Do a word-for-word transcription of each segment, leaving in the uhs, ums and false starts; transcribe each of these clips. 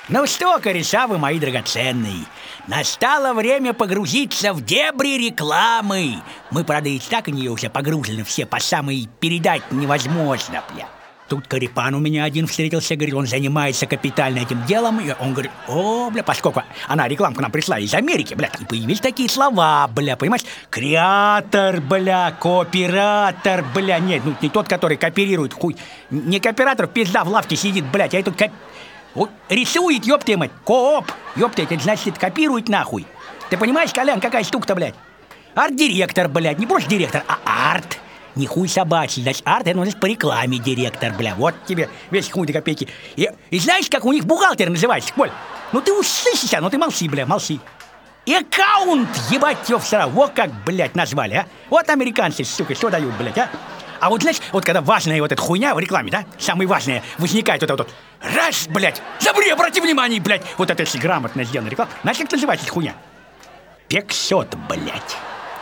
Ну что, кореша вы мои драгоценные, настало время погрузиться в дебри рекламы. Мы, правда, и так в нее уже погружены все по самой передать невозможно, бля. Тут Карипан у меня один встретился, говорит, он занимается капитально этим делом. И он говорит, о, бля, поскольку она рекламку нам прислала из Америки, бля, и появились такие слова, бля, понимаешь? Креатор, бля, кооператор, бля, нет, ну не тот, который кооперирует, хуй. Не кооператор, пизда в лавке сидит, блядь, а этот коп... Вот рисует, ёпты мать, кооп, ёпты, это значит копирует нахуй. Ты понимаешь, Колян, какая штука-то, блядь? Арт-директор, блядь, не просто директор, а арт. Не хуй собачий, значит, арт, это значит по рекламе директор, бля. Вот тебе весь хуй до копейки. И, и знаешь, как у них бухгалтер называется, Коль? Ну ты услышишься, ну ты молчи, бля, молчи. Аккаунт, ебать его всера, вот как, блядь, назвали, а? Вот американцы, сука, что дают, блядь, а? А вот, знаешь, вот когда важная вот эта хуйня в рекламе, да? Самое важное, возникает вот это вот, раз, блядь, забри, обрати внимание, блядь. Вот это если грамотно сделана реклама. Знаешь, как называется хуйня? Пексет, блядь.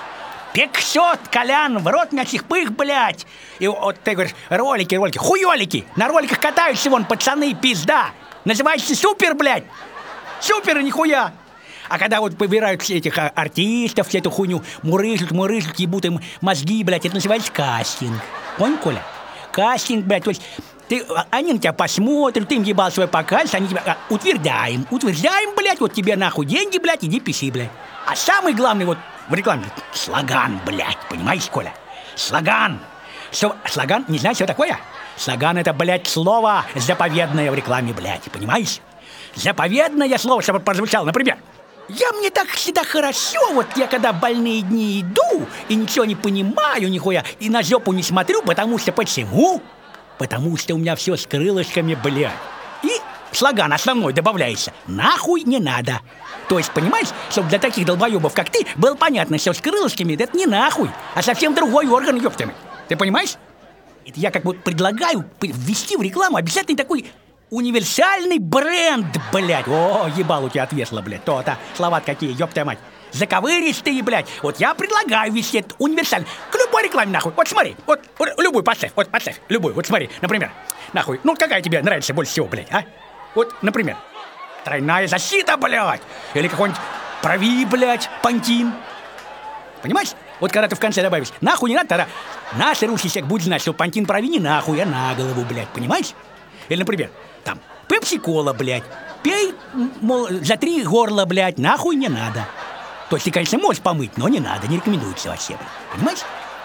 Пексет, Колян, в рот мячих пых, блядь. И вот ты говоришь, ролики, ролики, хуёлики. На роликах катаются вон пацаны, пизда. Называется супер, блядь. Супер, нихуя. А когда вот выбирают все этих артистов, всю эту хуйню, мурыжут, мурыжут, ебут им мозги, блядь, это называется кастинг. Понял, Коля? Кастинг, блядь, то есть ты, они на тебя посмотрят, ты им ебал свой показ, они тебя а, утверждаем, утверждаем, блядь, вот тебе нахуй деньги, блядь, иди пиши, блядь. А самый главный вот в рекламе слоган, блядь, понимаешь, Коля? Слоган. Что, слоган, не знаешь, что такое? Слоган — это, блядь, слово заповедное в рекламе, блядь, понимаешь? Заповедное слово, чтобы прозвучало, например. Я мне так всегда хорошо, вот я когда в больные дни иду и ничего не понимаю нихуя, и на жопу не смотрю, потому что почему? Потому что у меня все с крылышками, блядь. И слоган основной добавляется: нахуй не надо. То есть, понимаешь, чтобы для таких долбоебов, как ты, было понятно, что с крылышками это не нахуй, а совсем другой орган, ёптами. Ты понимаешь? Это я как бы предлагаю ввести в рекламу обязательно такой универсальный бренд, блядь. О, ебал у тебя отвесло, блядь. То-то, слова какие, ёпта мать. Заковыристые, блядь. Вот я предлагаю ввести этот универсальный. К любой рекламе, нахуй. Вот смотри, вот, вот любую поставь, вот поставь, любую. Вот смотри, например, нахуй. Ну, какая тебе нравится больше всего, блядь, а? Вот, например, тройная защита, блядь. Или какой-нибудь прови, блядь, пантин. Понимаешь? Вот когда ты в конце добавишь нахуй не надо, тогда наш русский человек будет знать, что пантин прови не нахуй, а на голову, блядь. Понимаешь? Или, например, там, пепси-кола, блядь, пей, мол, за три горла, блядь, нахуй не надо. То есть ты, конечно, можешь помыть, но не надо, не рекомендуется вообще, блядь. Понимаешь?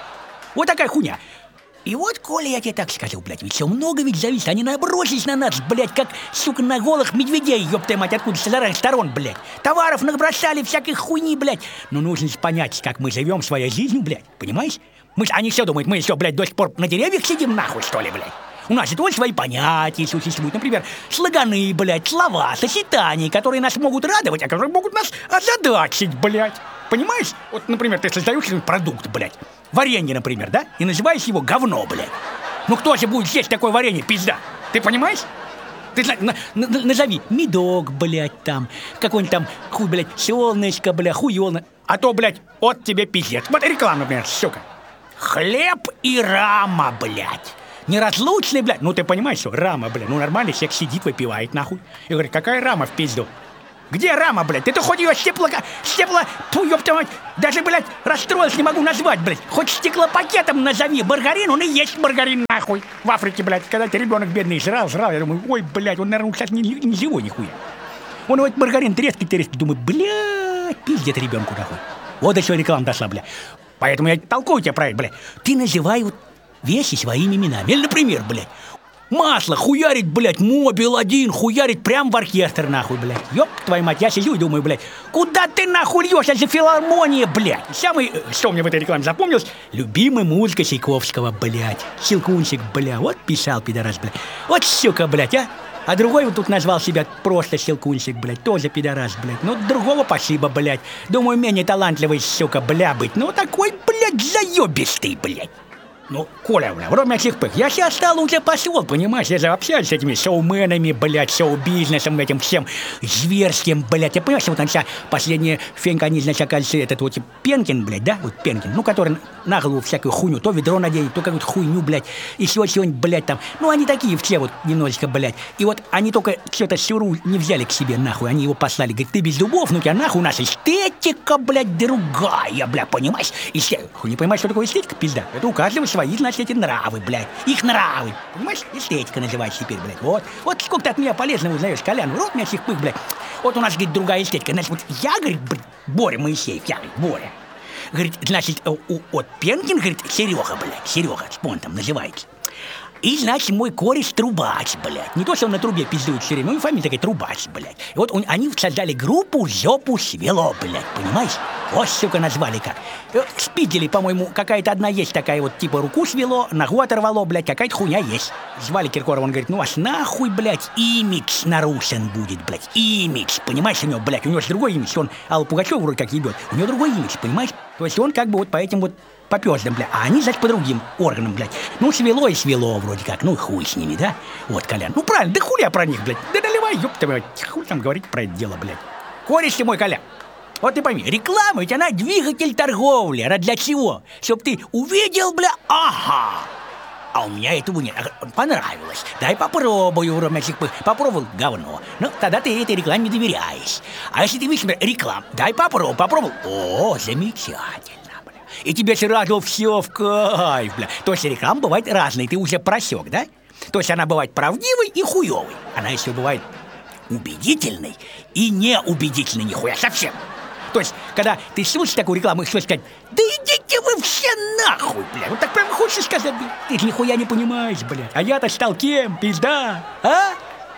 Вот такая хуйня. И вот, Коля, я тебе так скажу, блядь, ведь все много ведь зависит. Они набросились на нас, блядь, как, сука, на голых медведей, ёпта мать, откуда с разных сторон, блядь. Товаров набросали, всякой хуйни, блядь. Но нужно же понять, как мы живем своей жизнью, блядь, понимаешь? Мы ж, они все думают, мы еще, блядь, до сих пор на деревьях сидим, нахуй, что ли, блядь. У нас же тоже свои понятия существуют. Например, слоганы, блядь, слова, сочетания, которые нас могут радовать, а которые могут нас озадачить, блядь. Понимаешь? Вот, например, ты создаешь продукт, блядь. Варенье, например, да? И называешь его говно, блядь. Ну кто же будет есть такое варенье, пизда? Ты понимаешь? Ты на, на, назови медок, блядь, там, какой-нибудь там, хуй, блядь, солнышко, блядь, хуёно. А то, блядь, вот тебе пиздец. Вот реклама, например, сука. Хлеб и рама, блядь. Неразлучный, блядь. Ну ты понимаешь, что рама, блядь. Ну нормальный человек сидит, выпивает, нахуй. И говорит, какая рама в пизду? Где рама, блядь? Ты-то хоть ее стекло... Стекло... Фу, ёпта мать. Даже, блядь, расстроился, не могу назвать, блядь. Хоть стеклопакетом назови. Маргарин, он и есть маргарин, нахуй. В Африке, блядь, когда ты ребенок бедный жрал, жрал. Я думаю, ой, блядь, он, наверное, сейчас не, не живой, нихуя. Он вот маргарин трескает, трескает. Думаю, блядь, пиздец ребенку, нахуй. Вот до чего реклама дошла, блядь. Поэтому я толкую тебя про это, блядь. Ты называй вот вещи своими именами. Или, например, блядь, масло хуярит, блядь, мобил один, хуярит прям в оркестр, нахуй, блядь. Ёб твою мать, я сижу и думаю, блядь, куда ты нахуй льёшь, это же филармония, блядь. Самый, что мне в этой рекламе запомнилось, любимая музыка Чайковского, блядь. Щелкунчик, бля, вот писал, пидорас, блядь. Вот сука, блядь, а. А другой вот тут назвал себя просто Щелкунчик, блядь, тоже пидорас, блядь. Ну, другого спасибо, блядь. Думаю, менее талантливый, сука, бля, быть. Ну, такой, блядь, заёбистый, блядь. Ну, Коля, бля, вроде этих пых, я сейчас стал уже посол, понимаешь? Я же общаюсь с этими шоуменами, блядь, шоу-бизнесом, этим всем зверским, блядь. Я понимаю, что вот он сейчас, последняя фенька, они, значит, оказывается, этот вот Пенкин, блядь, да? Вот Пенкин, ну, который на голову всякую хуйню, то ведро наденет, то какую-то хуйню, блядь, и сегодня, блядь, там. Ну, они такие все вот немножечко, блядь. И вот они только что-то Сюру не взяли к себе, нахуй. Они его послали, говорят, ты без зубов, ну, у тебя нахуй у нас эстетика, блядь, другая, блядь, понимаешь? Эстетика. Хуй не понимаешь, что такое эстетика, пизда? Это у каждого свои, значит, эти нравы, блядь. Их нравы. Понимаешь? Эстетика называется теперь, блядь. Вот. Вот сколько ты от меня полезного узнаешь, Колян. Рот меня всех пых, блядь. Вот у нас, говорит, другая эстетика. Значит, вот я, говорит, блядь, Боря Моисеев, я, говорит, Боря. Говорит, значит, у, вот Пенкин, говорит, Серега, блядь, Серега, он там называется. И, значит, мой кореш Трубач, блядь. Не то, что он на трубе пиздует все время, ну и фамилия такая Трубач, блядь. И вот он, они создали группу «Жопу свело», блядь, понимаешь? Вот, сука, назвали как. Спидели, по-моему, какая-то одна есть такая вот, типа, руку свело, ногу оторвало, блядь, какая-то хуйня есть. Звали Киркорова, он говорит, ну аж нахуй, блядь, имидж нарушен будет, блядь, имидж, понимаешь, у него, блядь, у него же другой имидж, он Аллу Пугачеву вроде как ебет, у него другой имидж, понимаешь? То есть он как бы вот по этим вот по пёздам, бля, а они, значит, по другим органам, блядь. Ну, свело и свело вроде как, ну, хуй с ними, да? Вот, Колян, ну, правильно, да хули я про них, блядь, да наливай, ёпта, блядь, хуй там говорить про это дело, блядь. Кореш ты мой, Колян, вот ты пойми, реклама ведь она двигатель торговли, она для чего? Чтоб ты увидел, бля, ага, а у меня этого нет, понравилось, дай попробую, вроде этих пых, попробовал, говно, ну, тогда ты этой рекламе не доверяешь. А если ты видишь, бля, рекламу, дай попробовал, попробовал, о, замечательно. И тебе сразу все в кайф, бля. То есть реклама бывает разной, ты уже просек, да? То есть она бывает правдивой и хуевой. Она еще бывает убедительной и неубедительной нихуя совсем. То есть, когда ты слушаешь такую рекламу, хочешь сказать, да идите вы все нахуй, бля. Вот так прямо хочешь сказать, бля. Ты ж нихуя не понимаешь, бля. А я-то стал кем, пизда, а?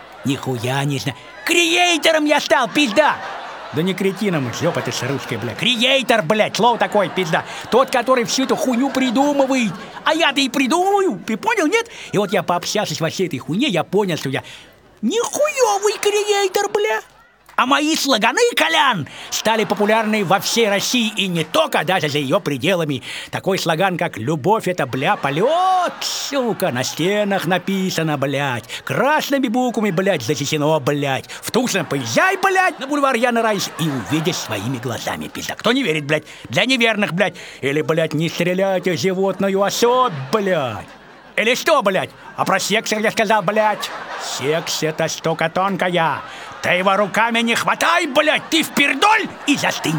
Нихуя не знаю. Креатором я стал, пизда. Да не кретином, ёпа ты с русской, бля. Креатор, блядь, слово такое, пизда. Тот, который всю эту хуйню придумывает. А я-то и придумываю, ты понял, нет? И вот я пообщавшись во всей этой хуйне, я понял, что я нихуёвый креатор, бля. А мои слоганы, Колян, стали популярны во всей России и не только, даже за ее пределами. Такой слоган, как «Любовь — это, бля, полет», сука, на стенах написано, блядь. Красными буквами, блядь, зачтено, блядь. В Тушино поезжай, блядь, на бульвар Яна Райс и увидишь своими глазами, пизда. Кто не верит, блядь, для неверных, блядь. Или, блядь, не стреляйте животную особь, блядь. Или что, блядь? А про секс я сказал, блядь. Секс — это штука тонкая. Ты его руками не хватай, блядь, ты впердоль и застынь.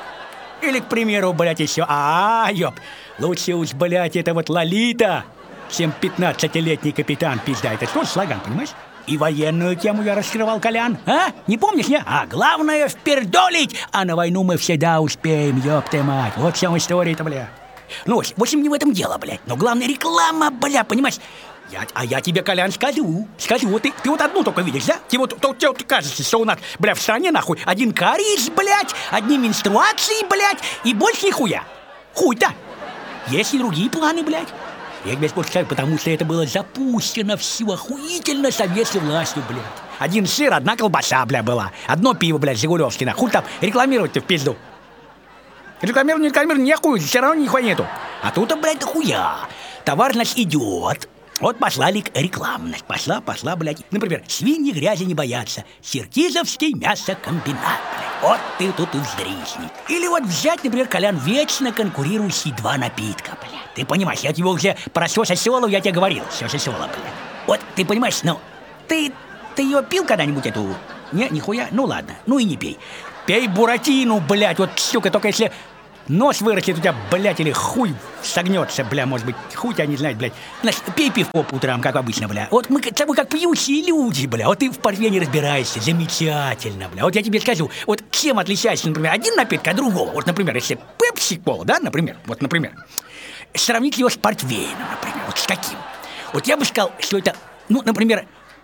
Или, к примеру, блядь, еще, а, ёб, лучше уж, блядь, это вот Лолита, чем пятнадцатилетний капитан, пизда. Это тоже слоган, понимаешь? И военную тему я раскрывал, Колян, а? Не помнишь, не? А главное впердолить, а на войну мы всегда успеем, ёб ты мать. Вот в чем история-то, бля. Ну, в общем, не в этом дело, блядь. Но главное реклама, бля, понимаешь? Я, а я тебе, Колян, скажу, скажу, вот ты, ты вот одну только видишь, да? Тебе вот, то, тебе вот кажется, что у нас, бля, в стране, нахуй, один кариес, блядь, одни менструации, блядь, и больше нихуя. Хуй-то. Есть и другие планы, блядь. Я тебе скажу, потому что это было запущено всю охуительно советской властью, блядь. Один сыр, одна колбаса, бля, была. Одно пиво, блядь, Жигулевское, нахуй там рекламировать-то в пизду. Рекламировать, не рекламировать, нихуя, все равно нихуя нету. А тут, блядь, хуя. Товар, значит, идет. Вот послали рекламу, значит, пошла, пошла, блядь. Например, свиньи грязи не боятся. Сиркизовский мясокомбинат, блядь. Вот ты тут и вздрисни. Или вот взять, например, Колян, вечно конкурирующие два напитка, блядь. Ты понимаешь, я тебе уже про Сёса Сёлу, я тебе говорил. Сёса Сёла, блядь. Вот, ты понимаешь, ну, ты, ты ее пил когда-нибудь, эту? Не, нихуя? Ну ладно, ну и не пей. Пей буратину, блядь, вот, сука, только если нос вырастет у тебя, блядь, или хуй согнется, бля, может быть, хуй тебя не знает, блядь. Значит, пей пивко по утрам, как обычно, бля. Вот мы с тобой как пьющие люди, бля. Вот ты в парфе не разбираешься, замечательно, бля. Вот я тебе скажу, вот чем отличается, например, один напиток от другого. Вот, например, если пепси-кола, да, например, вот, например, сравнить его с портвейном, например, вот с каким. Вот я бы сказал, что это, ну, например,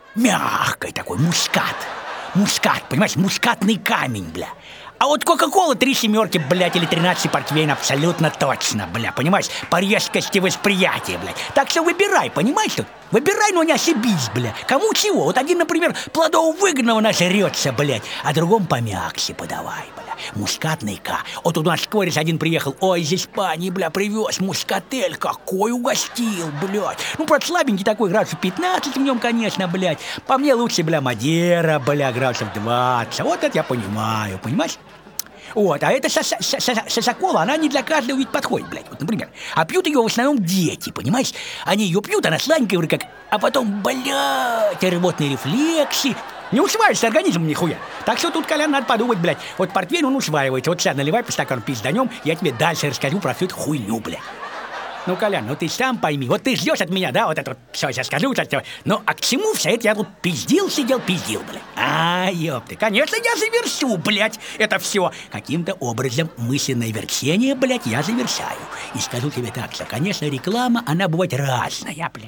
мягкий такой мускат. Мускат, понимаешь, мускатный камень, бля. А вот Кока-Кола три семерки, блядь, или тринадцать портвейн абсолютно точно, бля, понимаешь? По резкости восприятия, блядь. Так что выбирай, понимаешь тут? Выбирай, но не ошибись, бля. Кому чего? Вот один, например, плодово выгодного нажрется, блядь, а другому помягче подавай, бля. мускатный-ка. Вот у нас кореш один приехал, ой, из Испании, бля, привез мускатель, какой угостил, блядь. Ну, правда, слабенький такой, градусов пятнадцать в нем, конечно, блядь. По мне лучше, бля, Мадера, бля, градусов двадцать. Вот это я понимаю, понимаешь? Вот, а эта шосокола, она не для каждого ведь подходит, блядь, вот, например. А пьют ее в основном дети, понимаешь? Они ее пьют, она сладенькая, вроде как, а потом, блядь, рвотные рефлексы. Не усваивается организм нихуя. Так что тут, Колян, надо подумать, блядь. Вот портвейн, он усваивается. Вот сейчас наливай по стакану пизданем, я тебе дальше расскажу про всю эту хуйню, блядь. Ну, Колян, ну ты сам пойми, вот ты ждешь от меня, да, вот это вот, все, сейчас скажу, вот, ну, а к чему все это я тут пиздил, сидел, пиздил, блядь? А, ёпты, конечно, я завершу, блядь, это все. Каким-то образом мысленное верчение, блядь, я завершаю. И скажу тебе так, что, конечно, реклама, она бывает разная, блядь.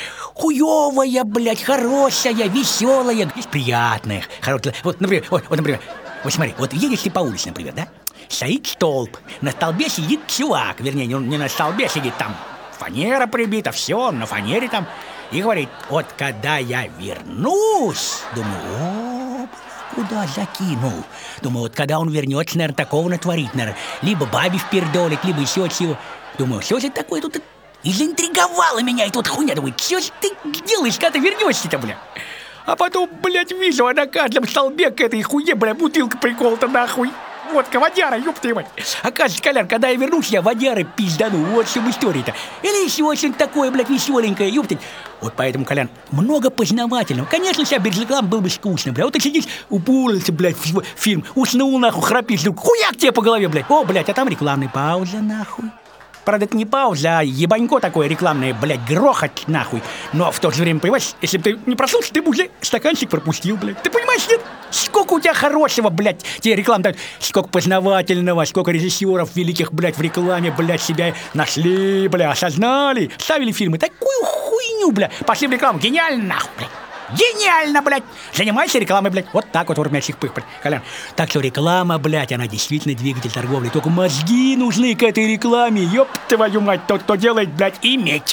Хуёвая, блядь, хорошая, веселая, приятная, хорошая. Вот, например, вот, вот, например, вот смотри, вот едешь ты по улице, например, да? Стоит столб, на столбе сидит чувак, вернее, не, не на столбе сидит, там фанера прибита, все, на фанере там, и говорит, вот когда я вернусь, думаю, о, куда закинул? Думаю, вот когда он вернется, наверное, такого натворит, наверное, либо бабе впердолит, либо еще чего. Думаю, что же такое тут? И заинтриговала меня эта вот хуйня, думаю, что же ты делаешь, когда ты вернешься-то, бля? А потом, блядь, вижу, а на каждом столбе к этой хуйне, бля, бутылка приколота нахуй. Водка, водяра, ёб твою мать. Оказывается, Колян, когда я вернусь, я водяры пиздану. Вот в чем история-то. Или еще что-нибудь такое, блядь, веселенькое, ёптать. Вот поэтому, Колян, много познавательного. Конечно, себя без рекламы было бы скучно, блядь. Вот ты сидишь, упорился, блядь, в фильм, уснул, нахуй, храпишь, вдруг хуяк тебе по голове, блядь. О, блядь, а там рекламная пауза, нахуй. Правда, это не пауза, а ебанько такое рекламное, блядь, грохот, нахуй. Но в то же время, понимаешь, если бы ты не проснулся, ты бы уже стаканчик пропустил, блядь. Ты понимаешь, нет? Сколько у тебя хорошего, блядь, тебе реклам дают. Сколько познавательного, сколько режиссеров великих, блядь, в рекламе, блядь, себя нашли, блядь, осознали. Ставили фильмы. Такую хуйню, блядь. Пошли в рекламу. Гениально, нахуй, блядь. Гениально, блядь! Занимайся рекламой, блядь. Вот так вот, урмящих пых, блядь, Колян. Так что реклама, блядь, она действительно двигатель торговли. Только мозги нужны к этой рекламе. Ёб твою мать, тот, кто делает, блядь, иметь.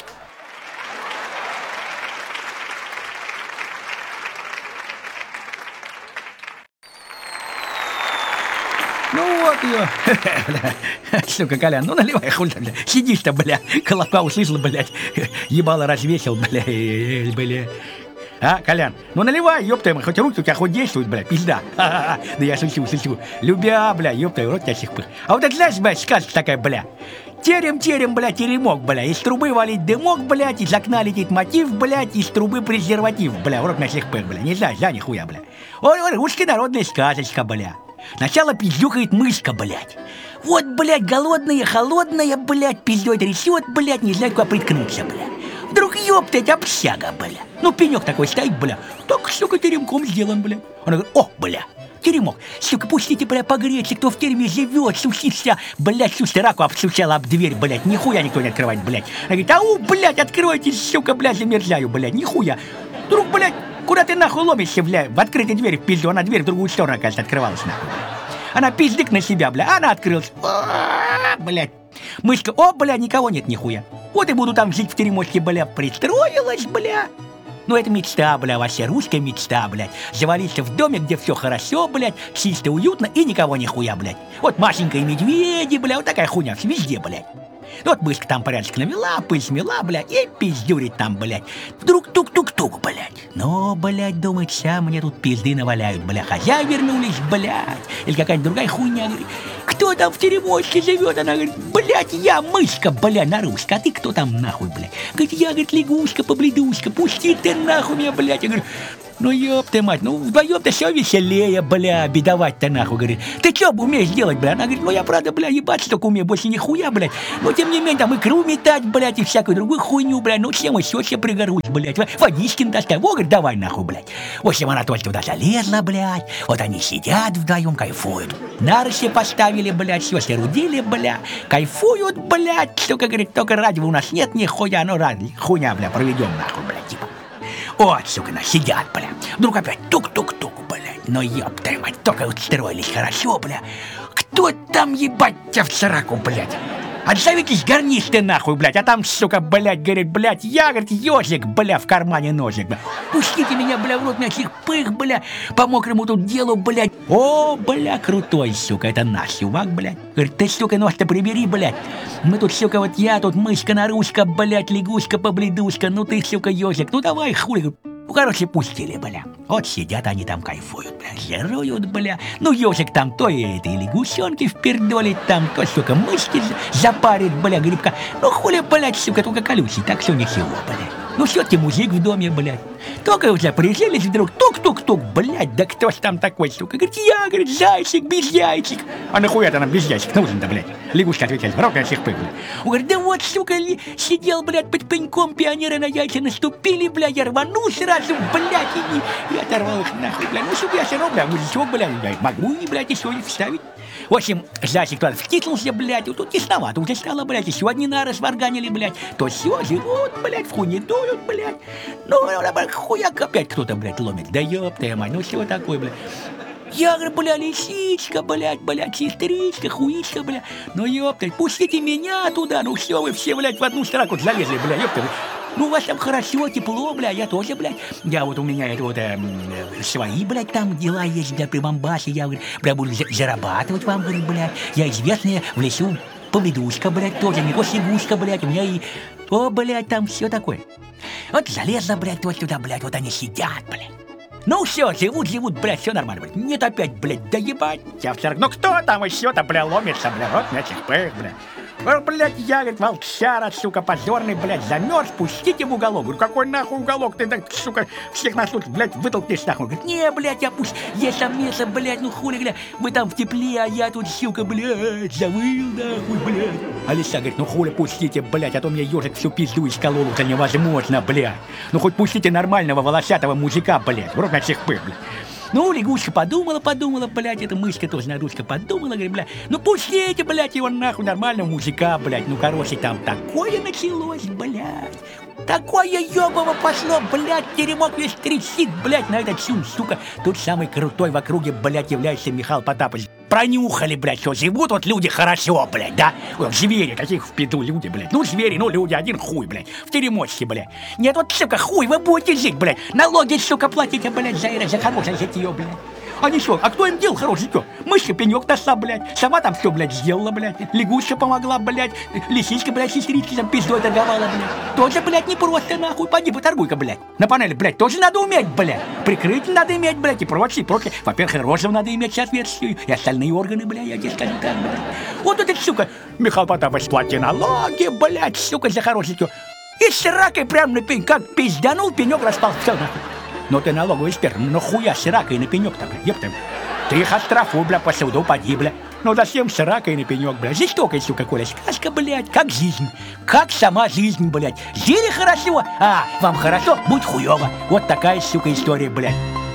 Ну вот ее. Сука, Колян, ну наливай, хуй, бля. Сидишь-то, бля. Колобка услышал, блядь. Ебало развесил, бля. Бля. А, Колян, ну наливай, ёпта, хоть руки у тебя хоть действуют, бля, пизда. Ха-ха-ха. Да я шучу, шучу. Любя, бля, ёпта, рот тебя сих пых. А вот это, знаешь, бля, сказка такая, бля. Терем-терем, бля, теремок, бля. Из трубы валить дымок, блядь, из окна летит мотив, блядь, из трубы презерватив, бля, в рот меня сих пых, бля. Не знаю, да, нихуя, бля. Ой, ой, русская народная сказочка, бля. Сначала пиздюкает мышка, блядь. Вот, блядь, голодная, холодная, блядь, пиздой трясет, блядь, не знает, куда приткнуться, бля. Вдруг, ёптать, общага, бля. Ну, пенек такой стоит, бля. Так, сука, теремком сделан, бля. Она говорит, о, бля, теремок. Сука, пустите, бля, погреться, кто в тереме живет, сусится. Блядь, сука, раку обстучала об дверь, блядь. Нихуя никто не открывает, блядь. Она говорит, ау, блядь, откройте, сука, блядь, замерзаю, блядь. Нихуя. Вдруг, блядь, куда ты нахуй ломишься, бля? В открытой двери в пизду, она дверь в другую сторону, оказывается, открывалась, нахуй. Она пиздык на себя, бля, она открылась. Блядь. Мышка, о, бля, никого нет нихуя. Вот и буду там жить в теремочке, бля, пристроилась, бля. Ну, это мечта, бля, вообще русская мечта, блядь. Завалиться в доме, где все хорошо, блядь, чисто, уютно и никого нихуя, блядь. Вот Машенька и медведи, бля, вот такая хуйня везде, блядь. Вот мышка там порядок навела, пыль смела, блядь, и пиздюрит там, блядь. Вдруг тук-тук-тук, блядь. Но, блядь, думает, ща мне тут пизды наваляют, бля. Хозяин вернулись, блядь. Или какая-нибудь другая хуйня, говорит. Кто там в теремочке живет? Она говорит, блядь, я мышка, бля, на русском. А ты кто там нахуй, блядь? Говорит, я, говорит, лягушка-побледушка. Пусти ты нахуй меня, блядь. Я говорю, ну ёб ты мать, ну вдвоем-то все веселее, бля, бедовать-то нахуй, говорит. Ты что умеешь делать, бля? Она говорит, ну я правда, бля, ебаться только умею, больше нихуя, блядь. Но тем не менее, там икру метать, блядь, и всякую другую хуйню, блядь. Ну чем еще все пригорусь, блядь. Водичкин достать, о, говорит, давай нахуй, блядь. В общем, она только туда залезла, блядь. Вот они сидят вдвоем, кайфуют. Нарыси поставили, блядь, все соорудили, бля. Кайфуют, блядь. Только, говорит, только радио у нас нет, нихуя, ну ради, хуйня, бля, проведем нахуй, блядь, типа. Вот, сука, на, сидят, бля. Вдруг опять тук-тук-тук, блядь. Ну, ёб твою мать, только устроились хорошо, бля. Кто там, ебать, тебя в сраку, блядь? Отзовитесь гарнисты нахуй, блядь, а там, сука, блядь, говорит, блядь, я, говорит, ежик, бля, в кармане ножик, бля. Пустите меня, бля, в рот мягких пых, бля, по мокрому тут делу, блядь. О, бля, крутой, сука, это наш чувак, блядь. Говорит, ты, сука, нож-то прибери, блядь. Мы тут, сука, вот я тут, мышка-нарушка, блядь, лягушка-побледушка, ну ты, сука, ежик, ну давай, хули. Ну, короче, пустили, бля. Вот сидят они там, кайфуют, бля, жируют, бля. Ну, ежик там то и этой лягушонки впердолит там, то, сука, мышки запарит, бля, грибка. Ну, хули, блядь, сука, только колючий, так все ничего, блядь. Ну, все-таки мужик в доме, блядь. Только уже прижились вдруг, тук-тук-тук, блядь, да кто ж там такой, сука? Говорит, я, говорит, зайчик, без яйчик. А нахуя-то нам без яйчик нужен-то, блядь? Лягушка отвечает, рот на всех пых, блядь. Он говорит, да вот, сука, ли, сидел, блядь, под пеньком, пионеры на яйца наступили, блядь, я рванул сразу, блядь, и, не, и оторвал их нахуй, блядь. Ну, сука, я все равно, блядь, мужичок, блядь, я могу, и, блядь, еще их вставить. В общем, зайчик туда втиснулся, блядь, вот тут тесновато уже стало, блядь, еще одни нары сварганили, блядь. То все живут, блядь, в хуйне дуют, блядь. Ну, хуяк опять кто-то, блядь, ломит. Да ёб твою мать, ну все такое, блядь. Я говорю, бля, лисичка, блядь, блядь, сестричка, хуичка, блядь. Ну, ёпта, пустите меня туда, ну все, вы все, блядь, в одну строку залезли, блядь, ёпта. Ну, у вас там хорошо, тепло, бля, я тоже, блядь. Я вот, у меня это вот э, свои, блядь, там дела есть, бля, при Бомбасе. Я, говорю, бля, буду зарабатывать вам, говорю, блядь. Я известная в лесу поведушка, блядь, тоже, не косигушка, блядь, у меня и... О, блядь, там все такое. Вот залезла, блядь, вот сюда, блядь, вот они сидят, блядь. Ну все, живут, живут, блядь, все нормально, блядь. Нет опять, блядь, да ебать. Я вчера, ну кто там еще-то, бля, ломится, бля, рот мячик пых, бля. О, блядь, я, говорит, волчара, сука, позорный, блядь, замерз, пустите в уголок. Говорю, какой нахуй уголок, ты, так, сука, всех нас тут, блядь, вытолкнешь нахуй. Говорит, не, блядь, я пусть, есть там место, блядь, ну хули, блядь, вы там в тепле, а я тут, сука, блядь, завыл, нахуй, блядь. Алиса говорит, ну хули, пустите, блядь, а то мне ежик всю пизду исколол, это невозможно, блядь. Ну хоть пустите нормального волосатого мужика, блядь, в рот на всех пых, блядь. Ну, лягушка подумала, подумала, блядь, эта мышка тоже нарушка подумала, говорит, блядь, ну пустите, блядь, его нахуй нормального мужика, блядь, ну, короче, там такое началось, блядь, такое ёбово пошло, блядь, теремок весь трясит, блядь, на этот чум, сука, тут самый крутой в округе, блядь, является Михаил Потапович. Пронюхали, блядь, что живут вот люди хорошо, блядь, да? Ой, звери, каких в пиду люди, блядь. Ну, звери, ну, люди, один хуй, блядь, в теремочке, блядь. Нет, вот, сука, хуй, вы будете жить, блядь. Налоги, сука, платите, блядь, за, за хорошее житье, блядь. Они что, а кто им делал хорошее житье? Мышка пенек нашла, блядь. Сама там все, блядь, сделала, блядь. Лягушка помогла, блядь. Лисичка, блядь, сестрички там пиздой торговала, блядь. Тоже, блядь, не просто, нахуй. Пойди поторгуй-ка, блядь. На панели, блядь, тоже надо уметь, блядь. Прикрытие надо иметь, блядь, и прочее, и прочее. Во-первых, рожу надо иметь соответствующую. И остальные органы, блядь, я тебе скажу так, блядь. Вот этот, сука, Михаил Потапович, плати налоги, блядь, сука, за хорошее житье. И с ракой прям на пень, как пизданул, пенек распал, все, нахуй. Но ты налоговый эксперт, ну хуя с ракой на пенек-то, бля, ёпта. Ты их оштрафуй, бля, по суду поди, бля. Ну зачем с ракой на пенек, бля? Жестокая, сука, Коля, сказка, блядь, как жизнь. Как сама жизнь, блядь. Жили хорошо, а вам хорошо, будь хуёво. Вот такая, сука, история, блядь.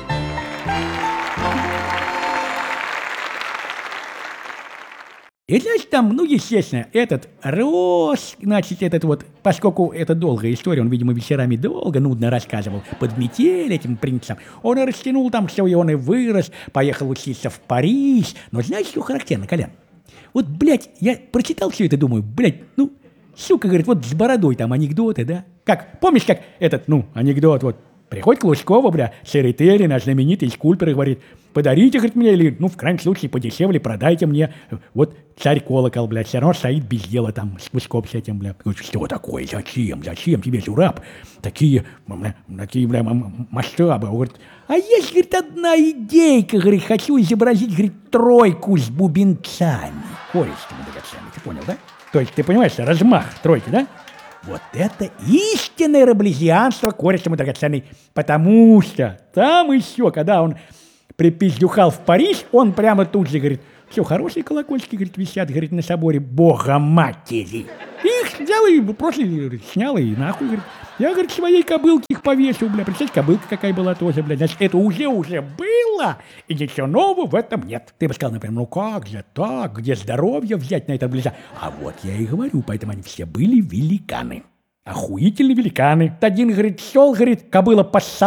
И значит, там, ну, естественно, этот рос, значит, этот вот, поскольку это долгая история, он, видимо, вечерами долго, нудно рассказывал под метель этим принцам, он и растянул там все, и он и вырос, поехал учиться в Париж. Но знаешь, что характерно, Колян? Вот, блядь, я прочитал все это, думаю, блядь, ну, сука, говорит, вот с бородой там анекдоты, да? Как, помнишь, как этот, ну, анекдот, вот, приходит к Лужкову, бля, Сэр наш знаменитый скульптор, и говорит, подарите, говорит, мне, или, ну, в крайнем случае, подешевле, продайте мне. Вот царь-колокол, блядь, все равно стоит без дела там, с Лужком с этим, бля. Говорит, что такое, зачем, зачем тебе, жураб, такие, бля, такие, бля, масштабы. Он говорит, а есть, говорит, одна идейка, говорит, хочу изобразить, говорит, тройку с бубенцами. Користыми драгоценными, ты понял, да? То есть, ты понимаешь, размах тройки, да? Вот это истинное раблезианство користому драгоценный, потому что там еще, когда он припиздюхал в Париж, он прямо тут же говорит, все, хорошие колокольчики, говорит, висят, говорит, на соборе Бога Матери. Их взял и просто говорит, снял и нахуй, говорит. Я, говорит, своей кобылке их повесил, бля, представляешь, кобылка какая была тоже, бля, значит, это уже-уже было, и ничего нового в этом нет. Ты бы сказал, например, ну как же так, где здоровье взять на это близа? А вот я и говорю, поэтому они все были великаны. Охуительные великаны. Один, говорит, шел, говорит, кобыла поссала.